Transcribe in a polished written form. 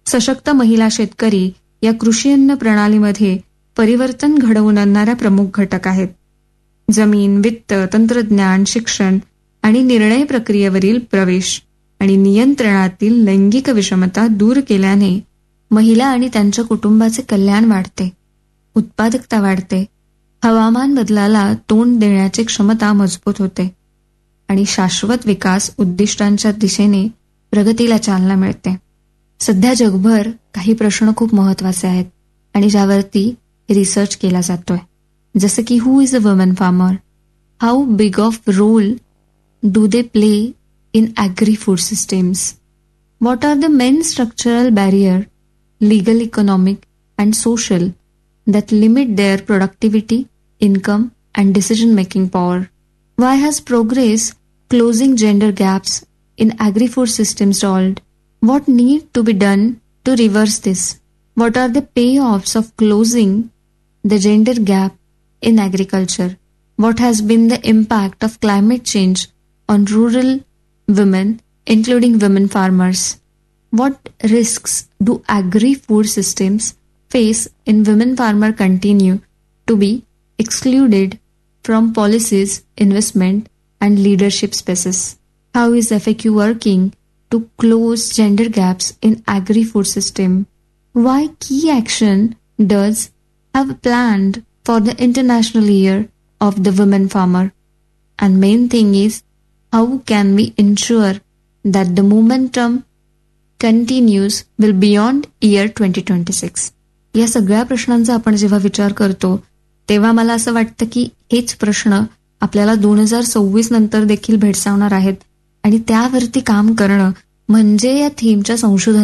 सशक्त महिला शेतकरी या कृषी अन्न प्रणालीमध्ये परिवर्तन घडवून आणणाऱ्या प्रमुख घटक आहेत. जमीन, वित्त, तंत्रज्ञान, शिक्षण आणि निर्णय प्रक्रियेवरील प्रवेश आणि नियंत्रणातील लैंगिक विषमता दूर केल्याने महिला आणि त्यांच्या कुटुंबाचे कल्याण वाढते, उत्पादकता वाढते, हवामान बदलाला तोंड देण्याची क्षमता मजबूत होते आणि शाश्वत विकास उद्दिष्टांच्या दिशेने प्रगतीला चालना मिळते. सध्या जगभर काही प्रश्न खूप महत्वाचे आहेत आणि ज्यावरती रिसर्च केला जातोय, जसं की who is a woman farmer, how big of role do they play in agree food systems, what R the main structural barrier, legal, economic, and social that limit their productivity, income, and decision-making power. Why has progress closing gender gaps in agri-food systems stalled? What need to be done to reverse this? What are the payoffs of closing the gender gap in agriculture? What has been the impact of climate change on rural women, including women farmers? What risks do agri-food systems face in women farmer continue to be excluded from policies, investment, and leadership spaces? How is FAQ working to close gender gaps in agri-food system? Why key action does have planned for the International Year of the Women Farmer? And main thing is, how can we ensure that the momentum continues will beyond year 2026? या सगळ्या प्रश्नांचा आपण जेव्हा विचार करतो तेव्हा मला असं वाटतं की हेच प्रश्न आपल्याला 2026 नंतर देखील भेडसावणार आहेत आणि त्यावरती काम करणं म्हणजे या थीमच्या संशोधन